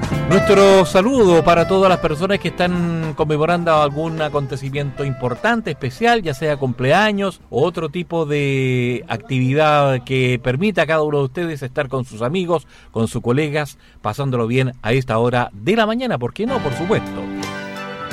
Nuestro saludo para todas las personas que están conmemorando algún acontecimiento importante, especial, ya sea cumpleaños o otro tipo de actividad que permita a cada uno de ustedes estar con sus amigos, con sus colegas, pasándolo bien a esta hora de la mañana. ¿Por qué no? Por supuesto.